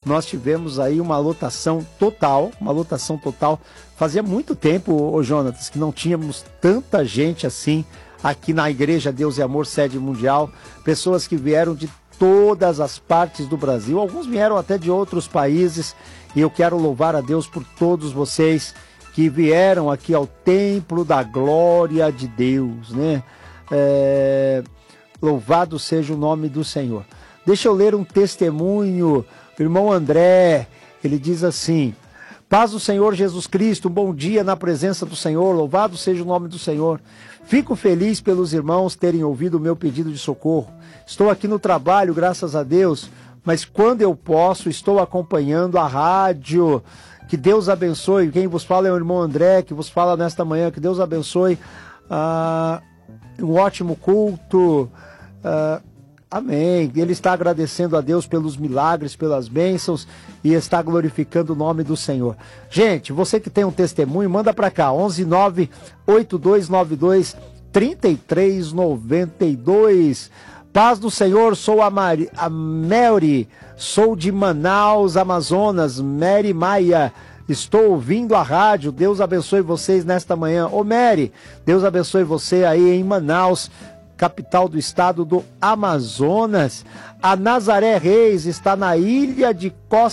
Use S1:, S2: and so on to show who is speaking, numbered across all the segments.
S1: nós tivemos aí uma lotação total. Fazia muito tempo, ô Jonatas, que não tínhamos tanta gente assim aqui na Igreja Deus e Amor Sede Mundial, pessoas que vieram de todas as partes do Brasil, alguns vieram até de outros países, e eu quero louvar a Deus por todos vocês que vieram aqui ao Templo da Glória de Deus, né? Louvado seja o nome do Senhor. Deixa eu ler um testemunho, irmão André, ele diz assim: paz do Senhor Jesus Cristo, um bom dia na presença do Senhor, louvado seja o nome do Senhor. Fico feliz pelos irmãos terem ouvido o meu pedido de socorro. Estou aqui no trabalho, graças a Deus, mas quando eu posso, estou acompanhando a rádio. Que Deus abençoe. Quem vos fala é o irmão André, que vos fala nesta manhã. Que Deus abençoe. Um ótimo culto. Amém. Ele está agradecendo a Deus pelos milagres, pelas bênçãos e está glorificando o nome do Senhor. Gente, você que tem um testemunho, manda para cá, 11982923392. Paz do Senhor, sou a Mary, sou de Manaus, Amazonas, Mary Maia. Estou ouvindo a rádio, Deus abençoe vocês nesta manhã. Ô Mary, Deus abençoe você aí em Manaus, capital do estado do Amazonas. A Nazaré Reis está na ilha de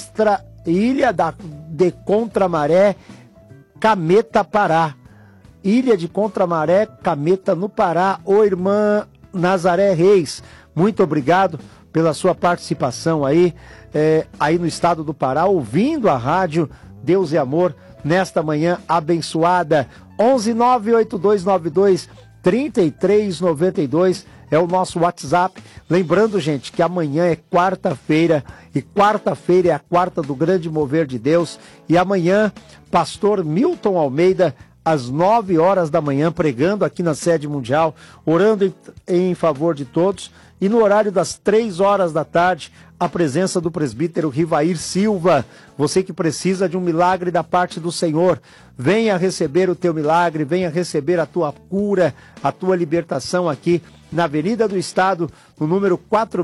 S1: Contramaré, Cameta, Pará. Ilha de Contramaré, Cameta, no Pará. Ô irmã Nazaré Reis, muito obrigado pela sua participação aí no estado do Pará, ouvindo a rádio Deus e Amor nesta manhã abençoada. 11982923392 é o nosso WhatsApp. Lembrando, gente, que amanhã é quarta-feira e quarta-feira é a quarta do grande mover de Deus, e amanhã pastor Milton Almeida às 9 horas da manhã, pregando aqui na Sede Mundial, orando em favor de todos. E no horário das 3 horas da tarde, a presença do presbítero Rivair Silva. Você que precisa de um milagre da parte do Senhor, venha receber o teu milagre, venha receber a tua cura, a tua libertação aqui na Avenida do Estado, no número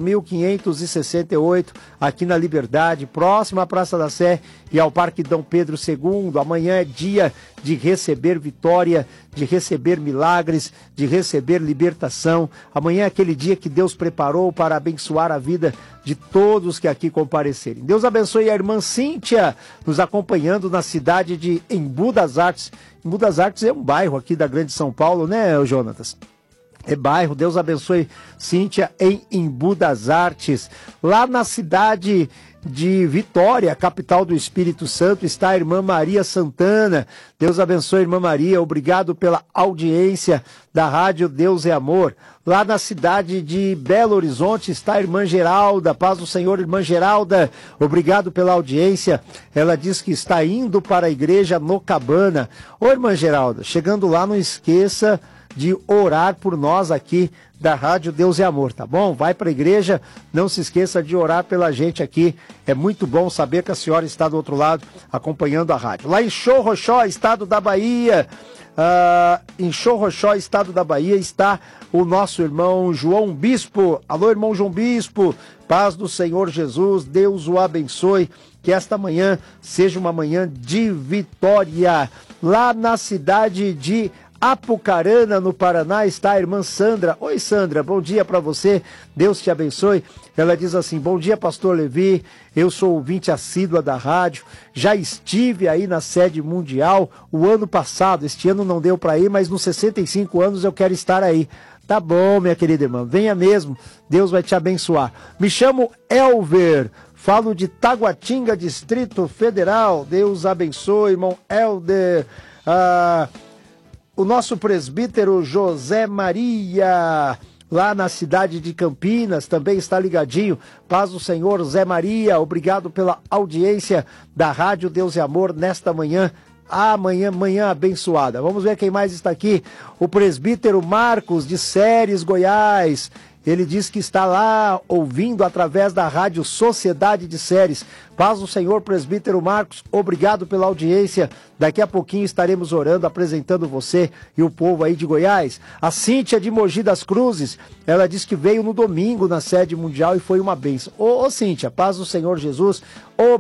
S1: 4568, aqui na Liberdade, próxima à Praça da Sé e ao Parque Dom Pedro II. Amanhã é dia de receber vitória, de receber milagres, de receber libertação. Amanhã é aquele dia que Deus preparou para abençoar a vida de todos que aqui comparecerem. Deus abençoe a irmã Cíntia, nos acompanhando na cidade de Embu das Artes. Embu das Artes é um bairro aqui da Grande São Paulo, né, Jonatas? É bairro. Deus abençoe Cíntia em Embu das Artes. Lá na cidade de Vitória, capital do Espírito Santo, está a irmã Maria Santana. Deus abençoe, irmã Maria. Obrigado pela audiência da rádio Deus é Amor. Lá na cidade de Belo Horizonte está a irmã Geralda. Paz do Senhor, irmã Geralda. Obrigado pela audiência. Ela diz que está indo para a igreja no Cabana. Ô, irmã Geralda, chegando lá, não esqueça de orar por nós aqui da Rádio Deus e Amor, tá bom? Vai para a igreja, não se esqueça de orar pela gente aqui. É muito bom saber que a senhora está do outro lado acompanhando a rádio. Lá em Chorrochó, estado da Bahia, está o nosso irmão João Bispo. Alô, irmão João Bispo, paz do Senhor Jesus, Deus o abençoe. Que esta manhã seja uma manhã de vitória. Lá na cidade de Apucarana, no Paraná, está a irmã Sandra. Oi, Sandra, bom dia para você, Deus te abençoe. Ela diz assim: bom dia, pastor Levi, eu sou ouvinte assídua da rádio, já estive aí na Sede Mundial o ano passado, este ano não deu para ir, mas nos 65 anos eu quero estar aí. Tá bom, minha querida irmã, venha mesmo, Deus vai te abençoar. Me chamo Elver, falo de Taguatinga, Distrito Federal. Deus abençoe, irmão Elder. O nosso presbítero José Maria, lá na cidade de Campinas, também está ligadinho. Paz do Senhor, Zé Maria, obrigado pela audiência da Rádio Deus e Amor nesta manhã. Manhã abençoada. Vamos ver quem mais está aqui. O presbítero Marcos, de Séries, Goiás. Ele diz que está lá ouvindo através da rádio Sociedade de Séries. Paz do Senhor, presbítero Marcos, obrigado pela audiência. Daqui a pouquinho estaremos orando, apresentando você e o povo aí de Goiás. A Cíntia de Mogi das Cruzes, ela diz que veio no domingo na Sede Mundial e foi uma bênção. Ô Cíntia, paz do Senhor Jesus,